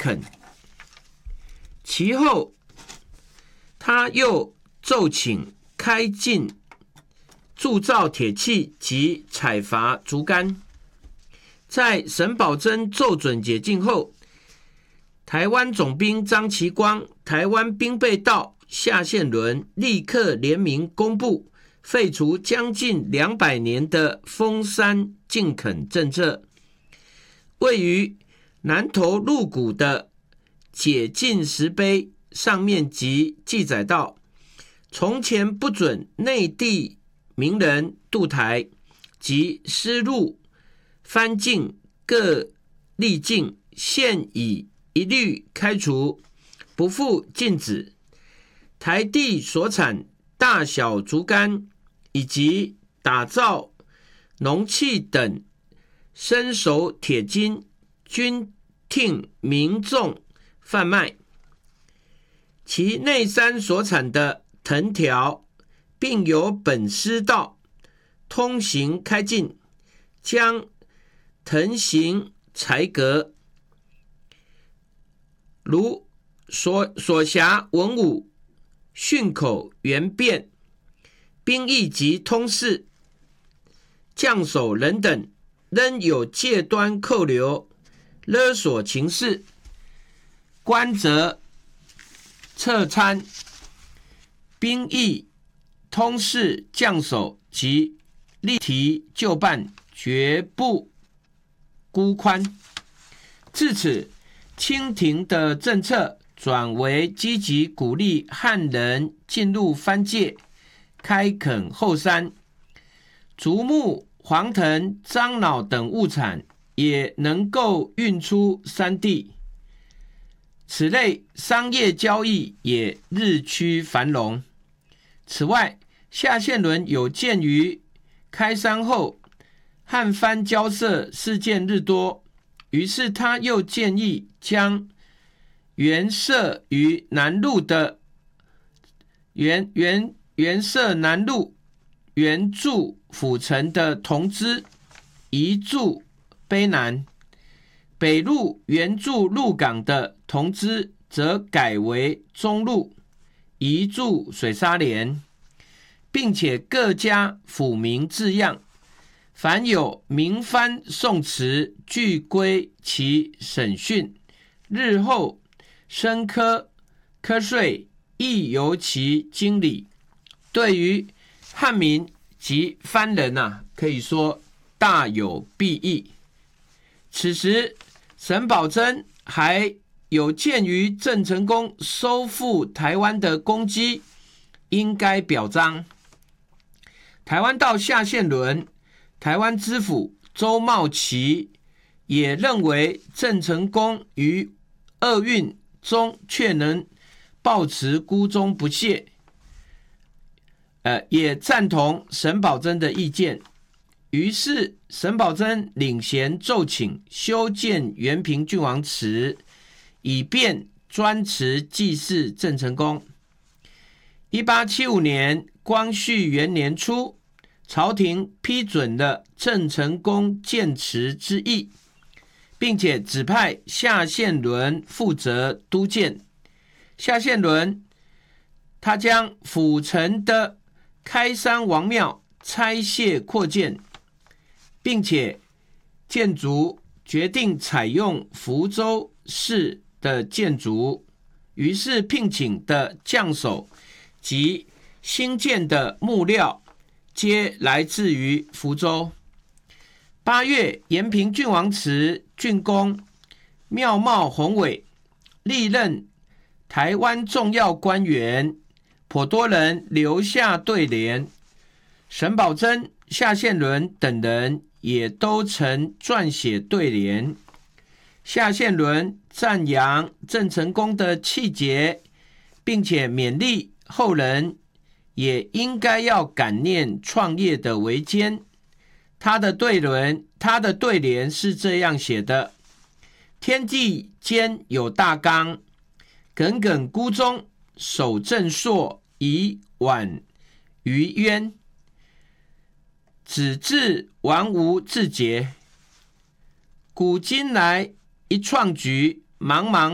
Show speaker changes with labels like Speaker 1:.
Speaker 1: 垦。其后他又奏请开禁铸造铁器及采伐竹竿。在沈葆桢奏准解禁后，台湾总兵张其光、台湾兵备道夏宪伦立刻联名公布废除将近200年的封山禁垦政策。位于南投鹿谷的解禁石碑上面即记载到，从前不准内地名人渡台及丝路藩境各历境，现已一律开除，不复禁止。台地所产大小竹竿以及打造农器等生熟铁筋，均听民众贩卖。其内山所产的藤条，并由本师道通行开禁，将藤行裁革，如所辖文武、训口、员变、兵役及通事、将守人等，仍有戒端扣留、勒索情事，官则撤参，兵役、通事、将守及例提就办，绝不孤宽。至此，清廷的政策转为积极鼓励汉人进入藩界，开垦后山，竹木、黄藤、樟脑等物产也能够运出山地，此类商业交易也日趋繁荣。此外，夏宪伦有鉴于开山后汉藩交涉事件日多，于是他又建议将原设于南路的原设南路原驻府城的同知移驻卑南，北路原驻鹿港的同知则改为中路移驻水沙连，并且各家府名字样，凡有名藩宋词，俱归其审讯，日后升科税亦由其经理。对于汉民及藩人可以说大有裨益。此时沈葆桢还有鉴于郑成功收复台湾的功绩，应该表彰。台湾道夏宪伦、台湾知府周茂奇也认为郑成功于厄运中却能抱持孤忠不懈，也赞同沈葆桢的意见。于是沈葆桢领衔奏请修建延平郡王祠，以便专祠祭祀郑成功。1875年光绪元年初，朝廷批准了郑成功建祠之意，并且指派夏宪伦负责督建。夏宪伦他将府城的开山王庙拆卸扩建，并且建筑决定采用福州式的建筑，于是聘请的匠手及新建的木料皆来自于福州。8月，延平郡王祠竣工，庙貌宏伟，历任台湾重要官员颇多人留下对联，沈葆桢、夏宪伦等人也都曾撰写对联。夏宪伦赞扬郑成功的气节，并且勉励后人也应该要感念创业的维艰。他的对联是这样写的：天地间有大纲，耿耿孤忠，守正朔，以婉于渊，只治玩无自节。古今来一创举，茫茫